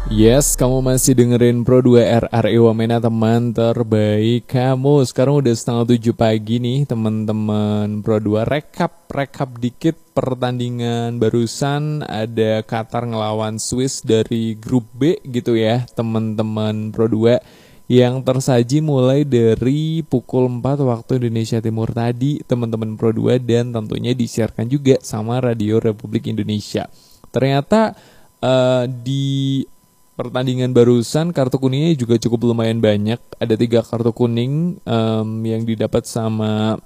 Yes, kamu masih dengerin Pro 2 RRI Wamena, teman terbaik kamu. Sekarang udah setengah 7 pagi nih teman-teman Pro 2. Rekap dikit pertandingan barusan. Ada Qatar ngelawan Swiss dari grup B gitu ya teman-teman Pro 2. Yang tersaji mulai dari pukul 4 waktu Indonesia Timur tadi teman-teman Pro 2. Dan tentunya disiarkan juga sama Radio Republik Indonesia. Ternyata di pertandingan barusan kartu kuningnya juga cukup lumayan banyak. Ada 3 kartu kuning yang didapat sama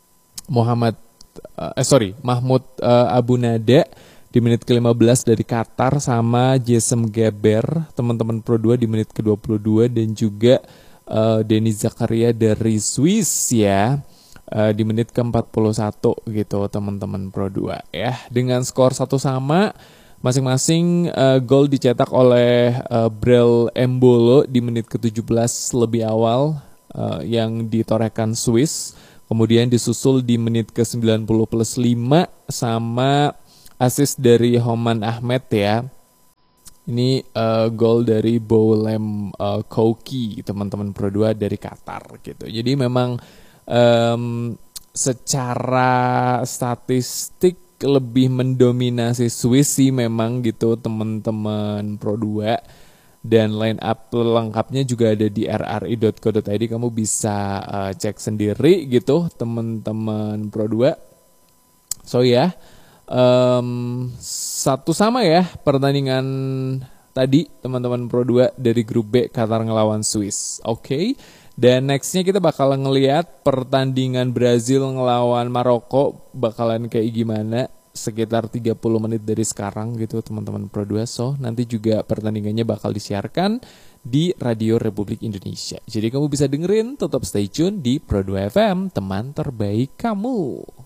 Mahmud Abu Nada di menit ke-15 dari Qatar, sama Jesem Geber teman-teman Pro 2 di menit ke-22, dan juga Denis Zakaria dari Swiss ya di menit ke-41 gitu teman-teman Pro 2 ya. Dengan skor 1-1, masing-masing gol dicetak oleh Brel Embolo di menit ke-17 lebih awal yang ditorehkan Swiss. Kemudian disusul di menit ke-90 plus 5 sama assist dari Homan Ahmed ya. Ini gol dari Boulem Kouki teman-teman Pro 2 dari Qatar gitu. Jadi memang secara statistik lebih mendominasi Swiss sih memang gitu teman-teman Pro 2. Dan line up lengkapnya juga ada di rri.co.id, kamu bisa cek sendiri gitu teman-teman Pro 2. So ya, 1-1 ya pertandingan tadi teman-teman Pro 2 dari grup B, Qatar ngelawan Swiss. Oke. Dan nextnya kita bakal ngelihat pertandingan Brazil ngelawan Maroko bakalan kayak gimana sekitar 30 menit dari sekarang gitu teman-teman Pro 2. So nanti juga pertandingannya bakal disiarkan di Radio Republik Indonesia. Jadi kamu bisa dengerin, tetap stay tune di Pro 2 FM, teman terbaik kamu.